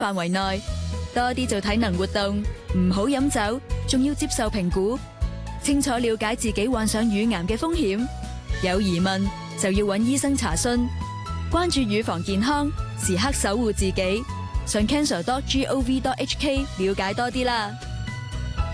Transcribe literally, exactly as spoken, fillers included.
範圍內，多啲做體能活動，唔好飲酒，仲要接受評估，清楚了解自己患上乳癌嘅風險。有疑問就要揾醫生查詢。關注乳房健康，時刻守護自己。上 cancer dot gov dot hk 了解多啲啦。